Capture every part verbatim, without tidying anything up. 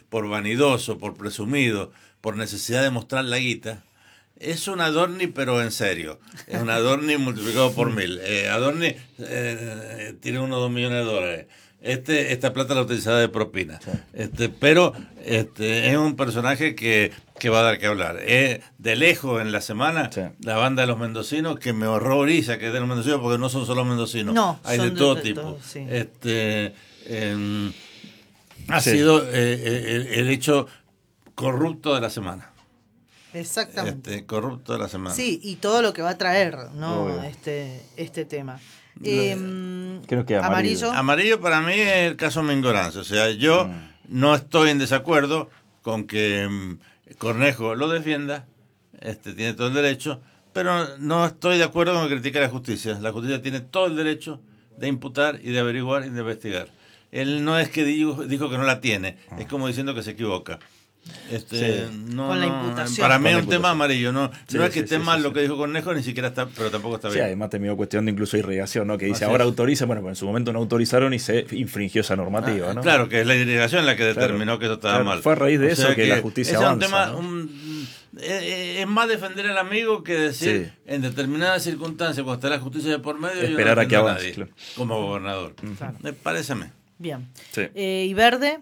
por vanidoso, por presumido, por necesidad de mostrar la guita, es un Adorni, pero en serio. Es un Adorni multiplicado por mil. Eh, Adorni eh, tiene unos dos millones de dólares. Este, esta plata la utilizaba de propina. Sí. Este, pero este, es un personaje que, que va a dar que hablar. Eh, de lejos en la semana, sí. la banda de los mendocinos, que me horroriza que de los mendocinos, porque no son solo mendocinos. No, hay de todo de, tipo. Todo, sí. Este, eh, ha sí. sido eh, el, el hecho corrupto de la semana. Exactamente. Este, corrupto de la semana. Sí, y todo lo que va a traer, ¿no? Oh, este, este tema. Eh, ¿Qué nos queda? Amarillo. Amarillo para mí es el caso Mingorance. O sea, yo mm. no estoy en desacuerdo con que um, Cornejo lo defienda, este tiene todo el derecho, pero no estoy de acuerdo con que critique a la justicia. La justicia tiene todo el derecho de imputar y de averiguar y de investigar. Él no es que dijo, dijo que no la tiene, ah. es como diciendo que se equivoca. Este, sí. no, con la no, imputación. para mí es un tema amarillo, no, sí, no es que sí, esté sí, mal sí, lo sí. que dijo Cornejo, ni siquiera está, pero tampoco está bien. Sí, además terminó cuestión de incluso irrigación, ¿no? Que dice, Así ahora es. autoriza, bueno, pues en su momento no autorizaron y se infringió esa normativa, ah, ¿no? Claro, que es la irrigación la que determinó claro, que eso estaba claro, mal. Fue a raíz de o eso sea que, que la justicia es avanza, un tema, ¿no? un, es, es más defender al amigo que decir sí. en determinadas circunstancias, cuando está la justicia de por medio, esperar yo no a que avance, a nadie, claro. como gobernador. Claro. Me parece a mí. Bien. Sí. Eh, ¿Y Verde?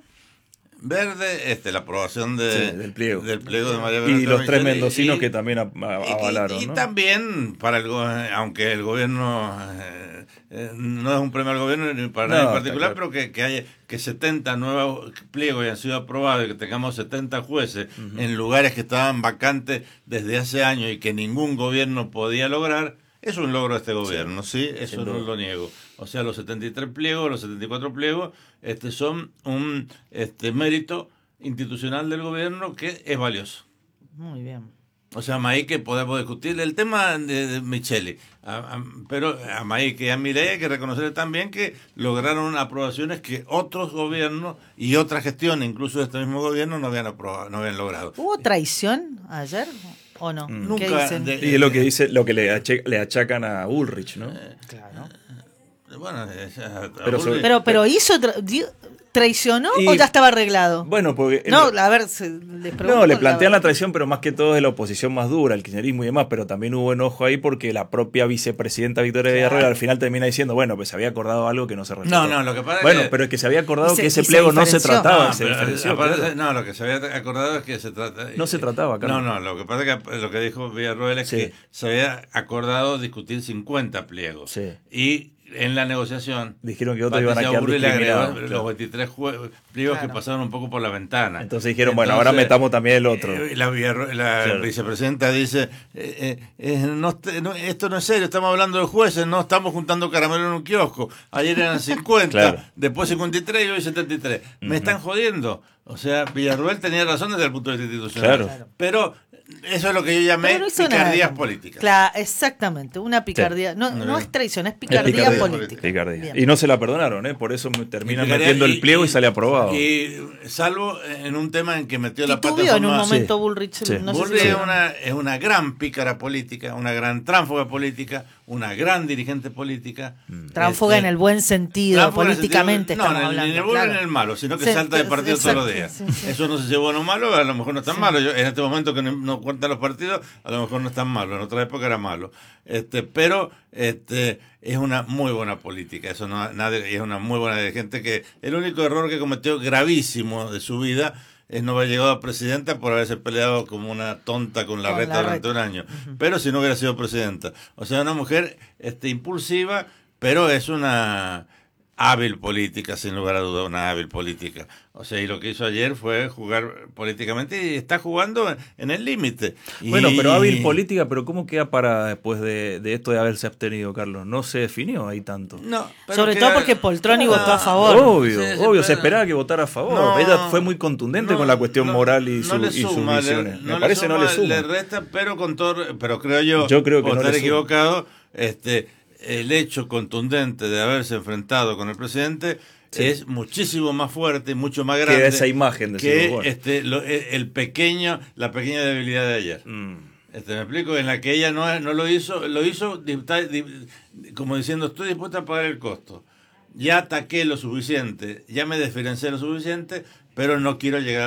Verde, este, la aprobación de, sí, del pliego, del pliego de María Verónica y los tres mendocinos y, que también a, a, avalaron. Y, y, ¿no? y también, para el aunque el gobierno eh, eh, no es un premio al gobierno ni para no, nadie en particular, claro. pero que, que haya que setenta nuevos pliegos hayan sido aprobados y que tengamos setenta jueces uh-huh. en lugares que estaban vacantes desde hace años y que ningún gobierno podía lograr. Es un logro de este gobierno, ¿sí? ¿sí? Eso no lo niego. O sea, los setenta y tres pliegos, los setenta y cuatro pliegos, este, son un este, mérito institucional del gobierno que es valioso. Muy bien. O sea, a que podemos discutir el tema de, de Micheli, a, a, pero a Maíque y a Milei hay que reconocer también que lograron aprobaciones que otros gobiernos y otras gestiones, incluso de este mismo gobierno, no habían aprobado, no habían logrado. ¿Hubo traición ayer? ¿O no? Mm. Nunca. ¿Qué de, y es lo que dice, lo que le, ache, le achacan a Ulrich, ¿no? Eh, claro. Eh, bueno, es, a, pero, a sobre, pero, pero hizo tra- traicionó y, o ya estaba arreglado. Bueno, porque no, el, a ver, se, les no, le plantean la, la traición, pero más que todo de la oposición más dura, el kirchnerismo y demás, pero también hubo enojo ahí porque la propia vicepresidenta Victoria claro. Villarroel al final termina diciendo, bueno, pues se había acordado algo que no se respetó. No, no, lo que pasa bueno, es que pero es que se había acordado se, que ese pliego no se trataba, no, se diferenció, claro. No, lo que se había acordado es que se trata no se trataba, Carlos. No, no, lo que pasa es que lo que dijo Villarroel es sí. que se había acordado discutir cincuenta pliegos. Sí. Y en la negociación dijeron que otros iban a quedar discriminados, claro. Los veintitrés jue- pliegos claro. que pasaron un poco por la ventana. Entonces dijeron, Entonces, bueno, ahora metamos también el otro. Eh, la la claro. vicepresidenta dice, eh, eh, no, no, esto no es serio, estamos hablando de jueces, no estamos juntando caramelo en un kiosco. Ayer eran cincuenta, claro. después cincuenta y tres y hoy setenta y tres. Uh-huh. Me están jodiendo. O sea, Villarroel tenía razón desde el punto de vista institucional. Claro. Pero eso es lo que yo llamé no picardías políticas. Claro, exactamente, una picardía. Sí. No, no es traición, es picardía, es picardía política. Picardía. Y no se la perdonaron, ¿eh? Por eso terminan metiendo y, el pliego y, y sale aprobado. Y salvo en un tema en que metió la pata. En un momento sí. Bullrich. Sí. No Bullrich sé si es, una, es una gran pícara política, una gran tránfuga política, una gran dirigente política. Mm. Tránfuga este, en el buen sentido, políticamente sentido, estamos no, hablando. en el bueno claro. ni en el malo, sino que sí, salta de partido exacto, todos los días. Sí, sí. Eso no sé si es bueno o malo, a lo mejor no es tan sí. malo. Yo, en este momento que no, no cuentan los partidos, a lo mejor no es tan malo. En otra época era malo. Este, pero este es una muy buena política. Eso no nadie es una muy buena dirigente que el único error que cometió gravísimo de su vida es no haber llegado a presidenta por haberse peleado como una tonta con la con reta la durante reta. un año. Uh-huh. Pero si no hubiera sido presidenta. O sea, una mujer este, impulsiva, pero es una hábil política, sin lugar a duda, una hábil política. O sea, y lo que hizo ayer fue jugar políticamente y está jugando en el límite. Bueno, pero hábil política, pero ¿cómo queda para después de, de esto de haberse abstenido, Carlos? No se definió ahí tanto. No, sobre queda... todo porque Poltroni no, votó a favor. Obvio, sí, obvio, se esperaba que votara a favor. No, Ella fue muy contundente no, con la cuestión no, moral y, su, no y sus visiones. Le, Me parece suma, no le suma. Le resta, pero con todo, pero creo yo, yo creo que por no estar le equivocado, este el hecho contundente de haberse enfrentado con el presidente sí. es muchísimo más fuerte y mucho más grande que esa imagen de que bueno. este lo, el pequeño la pequeña debilidad de ayer. Mm. Este, me explico, en la que ella no, no lo hizo, lo hizo como diciendo estoy dispuesta a pagar el costo. Ya ataqué lo suficiente, ya me diferencié lo suficiente, pero no quiero llegar